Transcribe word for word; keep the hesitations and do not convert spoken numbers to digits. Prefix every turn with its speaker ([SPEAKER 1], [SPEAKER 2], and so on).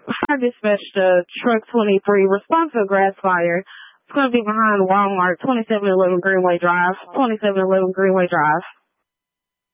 [SPEAKER 1] Fire dispatch to truck twenty-three. Response to a grass fire. It's going to be behind Walmart, twenty-seven eleven Greenway Drive. twenty-seven eleven Greenway Drive.